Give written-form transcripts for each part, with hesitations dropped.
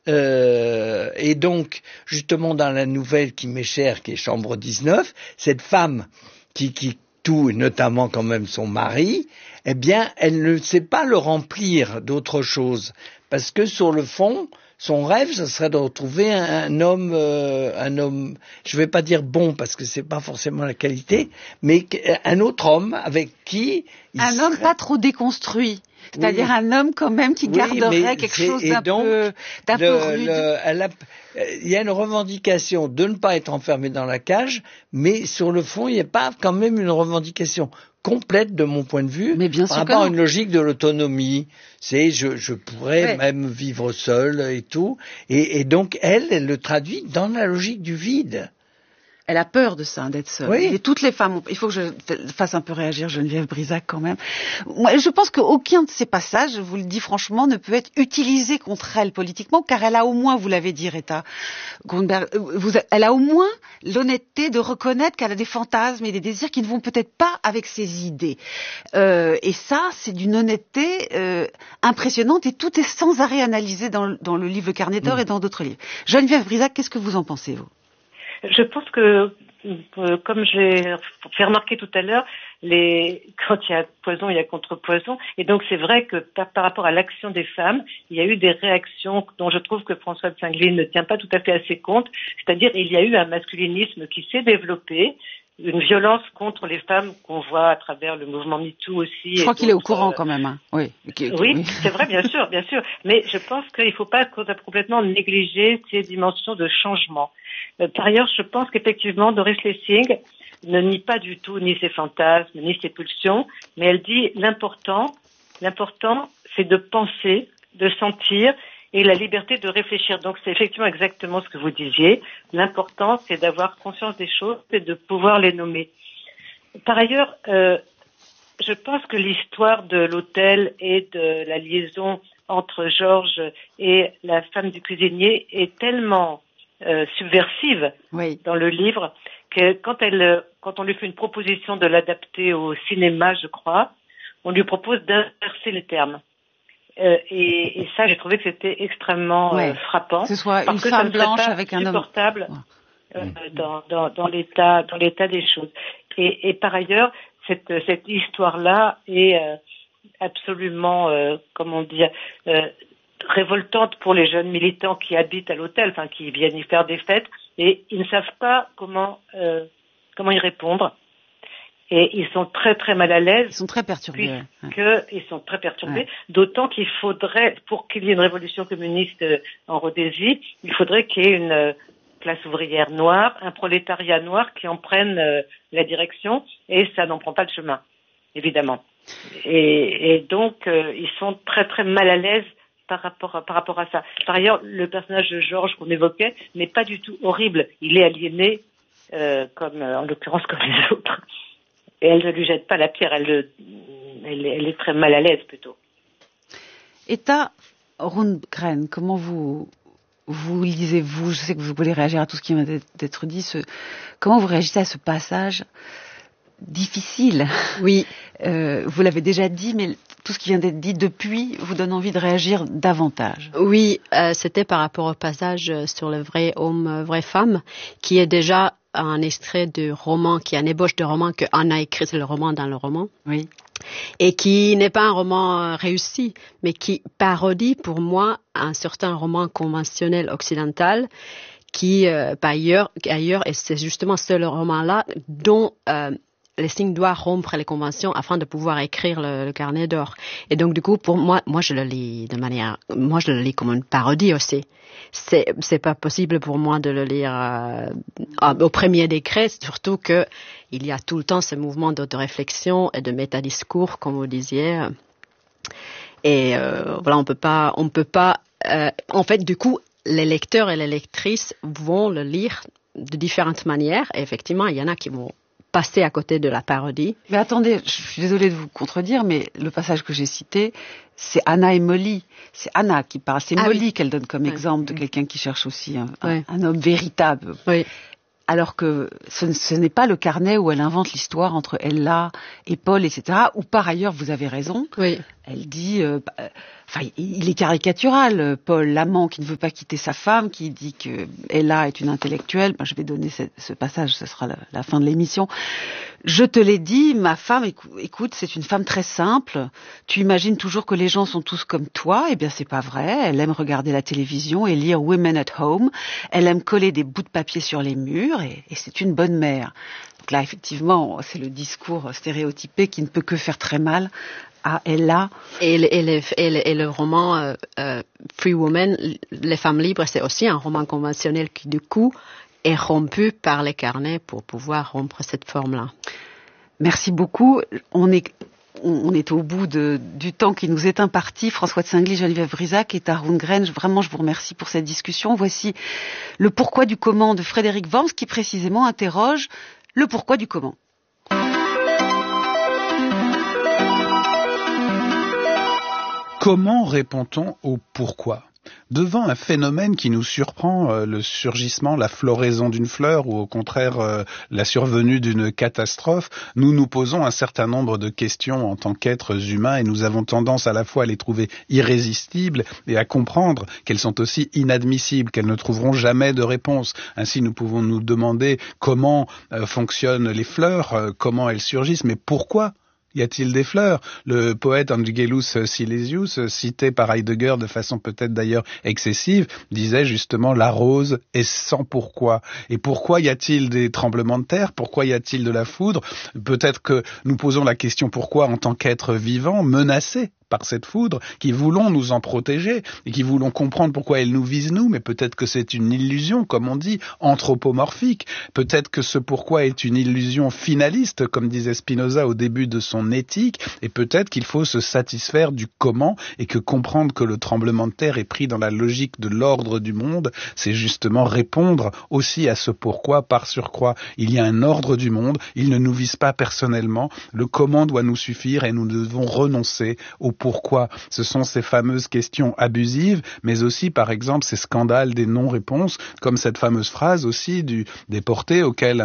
Et donc, justement, dans la nouvelle qui m'est chère, qui est Chambre 19, cette femme qui tout, et notamment quand même son mari, eh bien, elle ne sait pas le remplir d'autre chose. Parce que sur le fond, son rêve, ce serait de retrouver un homme, je vais pas dire bon, parce que c'est pas forcément la qualité, mais un autre homme avec qui... homme pas trop déconstruit. C'est-à-dire un homme quand même qui garderait quelque chose d'un peu rude. Il y a une revendication de ne pas être enfermé dans la cage, mais sur le fond, il n'y a pas quand même une revendication complète de mon point de vue par rapport à une logique de l'autonomie. C'est je pourrais même vivre seul et tout. Et donc elle le traduit dans la logique du vide. Elle a peur de ça, d'être seule. Oui. Et toutes les femmes, il faut que je fasse un peu réagir Geneviève Brisac quand même. Moi, je pense qu'aucun de ces passages, je vous le dis franchement, ne peut être utilisé contre elle politiquement, car elle a au moins, vous l'avez dit Rita Grunberg, elle a au moins l'honnêteté de reconnaître qu'elle a des fantasmes et des désirs qui ne vont peut-être pas avec ses idées. Et ça, c'est d'une honnêteté impressionnante, et tout est sans arrêt analysé dans le livre Le Carnet d'Or et dans d'autres livres. Geneviève Brisac, qu'est-ce que vous en pensez, vous ? Je pense que, comme j'ai fait remarquer tout à l'heure, quand il y a poison, il y a contre-poison. Et donc, c'est vrai que par rapport à l'action des femmes, il y a eu des réactions dont je trouve que François de Saint-Gline ne tient pas tout à fait assez compte. C'est-à-dire, il y a eu un masculinisme qui s'est développé, une violence contre les femmes qu'on voit à travers le mouvement MeToo aussi. Je crois qu'il est au courant quand même. Hein. Oui, c'est vrai, bien sûr. Mais je pense qu'il ne faut pas complètement négliger ces dimensions de changement. Par ailleurs, je pense qu'effectivement, Doris Lessing ne nie pas du tout ni ses fantasmes, ni ses pulsions, mais elle dit l'important, c'est de penser, de sentir et la liberté de réfléchir. Donc, c'est effectivement exactement ce que vous disiez. L'important, c'est d'avoir conscience des choses et de pouvoir les nommer. Par ailleurs, je pense que l'histoire de l'hôtel et de la liaison entre Georges et la femme du cuisinier est tellement subversive dans le livre que quand on lui fait une proposition de l'adapter au cinéma, je crois, on lui propose d'inverser les termes. Et ça, j'ai trouvé que c'était extrêmement frappant. Que ce soit une femme blanche avec un homme supportable dans l'état des choses. Et par ailleurs, cette histoire-là est absolument, révoltante pour les jeunes militants qui habitent à l'hôtel, qui viennent y faire des fêtes, et ils ne savent pas comment y répondre. Et ils sont très très mal à l'aise. Ils sont très perturbés. Ils sont très perturbés, d'autant qu'il faudrait, pour qu'il y ait une révolution communiste en Rhodésie, il faudrait qu'il y ait une classe ouvrière noire, un prolétariat noir qui en prenne la direction, et ça n'en prend pas le chemin, évidemment. Et donc, ils sont très très mal à l'aise par rapport à ça. Par ailleurs, le personnage de Georges qu'on évoquait n'est pas du tout horrible. Il est aliéné, en l'occurrence comme les autres. Et elle ne lui jette pas la pierre, elle est très mal à l'aise plutôt. Etta Rundgren, comment vous lisez-vous? Je sais que vous voulez réagir à tout ce qui vient d'être dit. Comment vous réagissez à ce passage difficile? Oui. Vous l'avez déjà dit, mais tout ce qui vient d'être dit depuis vous donne envie de réagir davantage. Oui, c'était par rapport au passage sur le vrai homme, vraie femme, qui est déjà un extrait de roman, qui est un ébauche de roman que Anna a écrit, c'est le roman dans le roman. Oui. Et qui n'est pas un roman réussi, mais qui parodie pour moi un certain roman conventionnel occidental qui, par ailleurs, et c'est justement ce roman-là dont Lessing doit rompre les conventions afin de pouvoir écrire le Carnet d'Or. Et donc, du coup, pour moi je le lis comme une parodie aussi. C'est pas possible pour moi de le lire au premier degré, surtout que il y a tout le temps ce mouvement d'autoréflexion et de métadiscours, comme vous disiez. Et voilà, on peut pas. En fait, du coup, les lecteurs et les lectrices vont le lire de différentes manières. Et effectivement, il y en a qui vont passer à côté de la parodie. Mais attendez, je suis désolée de vous contredire, mais le passage que j'ai cité, c'est Anna et Molly. C'est Anna qui parle, c'est Molly qu'elle donne comme exemple de quelqu'un qui cherche aussi un homme véritable. Oui. Alors que ce n'est pas le carnet où elle invente l'histoire entre Ella et Paul, etc. Où par ailleurs, vous avez raison, Elle dit, il est caricatural, Paul, l'amant qui ne veut pas quitter sa femme, qui dit que Ella est une intellectuelle. Je vais donner ce passage, ce sera la fin de l'émission. Je te l'ai dit, ma femme, écoute, c'est une femme très simple. Tu imagines toujours que les gens sont tous comme toi. Eh bien, c'est pas vrai. Elle aime regarder la télévision et lire Women at Home. Elle aime coller des bouts de papier sur les murs et c'est une bonne mère. Donc là, effectivement, c'est le discours stéréotypé qui ne peut que faire très mal à Ella. Et le roman Free Woman, Les femmes libres, c'est aussi un roman conventionnel qui, du coup, est rompu par les carnets pour pouvoir rompre cette forme-là. Merci beaucoup. On est au bout du temps qui nous est imparti. François de Singly, Geneviève Brisac et Tarun Gren, vraiment, je vous remercie pour cette discussion. Voici le pourquoi du comment de Frédéric Worms qui précisément interroge le pourquoi du comment. Comment répond-on au pourquoi ? Devant un phénomène qui nous surprend, le surgissement, la floraison d'une fleur ou au contraire la survenue d'une catastrophe, nous nous posons un certain nombre de questions en tant qu'êtres humains et nous avons tendance à la fois à les trouver irrésistibles et à comprendre qu'elles sont aussi inadmissibles, qu'elles ne trouveront jamais de réponse. Ainsi, nous pouvons nous demander comment fonctionnent les fleurs, comment elles surgissent, mais pourquoi ? Y a-t-il des fleurs ? Le poète Angelus Silesius, cité par Heidegger de façon peut-être d'ailleurs excessive, disait justement « la rose est sans pourquoi ». Et pourquoi y a-t-il des tremblements de terre ? Pourquoi y a-t-il de la foudre ? Peut-être que nous posons la question pourquoi en tant qu'être vivant, menacé par cette foudre, qui voulons nous en protéger et qui voulons comprendre pourquoi elle nous vise nous, mais peut-être que c'est une illusion, comme on dit, anthropomorphique. Peut-être que ce pourquoi est une illusion finaliste, comme disait Spinoza au début de son éthique, et peut-être qu'il faut se satisfaire du comment et que comprendre que le tremblement de terre est pris dans la logique de l'ordre du monde, c'est justement répondre aussi à ce pourquoi par surcroît. Il y a un ordre du monde, il ne nous vise pas personnellement, le comment doit nous suffire et nous devons renoncer au pourquoi. Ce sont ces fameuses questions abusives, mais aussi, par exemple, ces scandales des non-réponses, comme cette fameuse phrase aussi du déporté auquel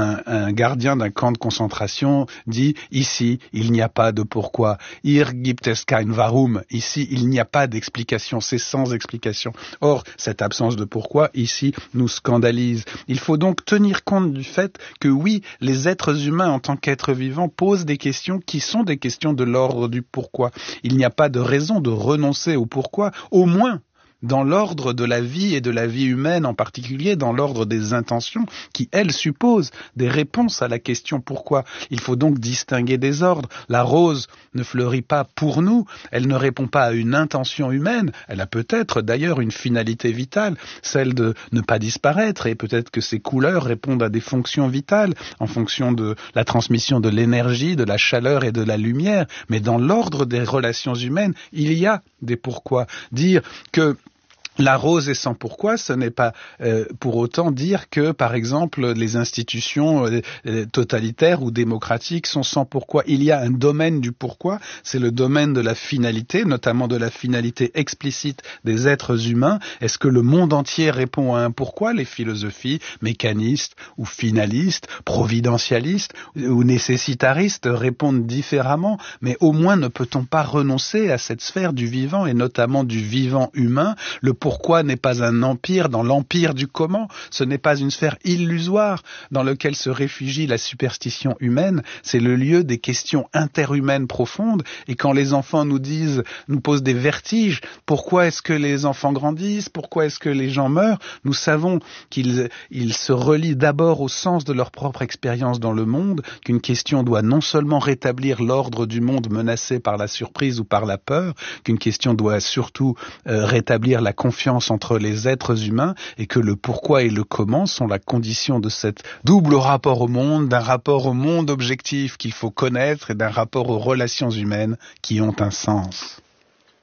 un gardien d'un camp de concentration dit « Ici, il n'y a pas de pourquoi. Hier gibt es kein Warum. » Ici, il n'y a pas d'explication, c'est sans explication. Or, cette absence de pourquoi, ici, nous scandalise. Il faut donc tenir compte du fait que oui, les êtres humains en tant qu'êtres vivants posent des questions qui sont des questions de l'ordre du pourquoi. Il n'y a pas de raison de renoncer au pourquoi, au moins dans l'ordre de la vie et de la vie humaine en particulier, dans l'ordre des intentions qui, elles, supposent des réponses à la question pourquoi. Il faut donc distinguer des ordres. La rose ne fleurit pas pour nous, elle ne répond pas à une intention humaine, elle a peut-être d'ailleurs une finalité vitale, celle de ne pas disparaître, et peut-être que ses couleurs répondent à des fonctions vitales, en fonction de la transmission de l'énergie, de la chaleur et de la lumière, mais dans l'ordre des relations humaines, il y a des pourquoi. Dire que la rose est sans pourquoi, ce n'est pas pour autant dire que, par exemple, les institutions totalitaires ou démocratiques sont sans pourquoi. Il y a un domaine du pourquoi, c'est le domaine de la finalité, notamment de la finalité explicite des êtres humains. Est-ce que le monde entier répond à un pourquoi ? Les philosophies mécanistes ou finalistes, providentialistes ou nécessitaristes répondent différemment, mais au moins ne peut-on pas renoncer à cette sphère du vivant et notamment du vivant humain. Le pourquoi n'est pas un empire dans l'empire du comment, ce n'est pas une sphère illusoire dans laquelle se réfugie la superstition humaine, c'est le lieu des questions interhumaines profondes, et quand les enfants nous posent des vertiges, pourquoi est-ce que les enfants grandissent, pourquoi est-ce que les gens meurent, nous savons qu'ils se relient d'abord au sens de leur propre expérience dans le monde, qu'une question doit non seulement rétablir l'ordre du monde menacé par la surprise ou par la peur, qu'une question doit surtout rétablir la confiance entre les êtres humains et que le pourquoi et le comment sont la condition de cette double rapport au monde, d'un rapport au monde objectif qu'il faut connaître et d'un rapport aux relations humaines qui ont un sens.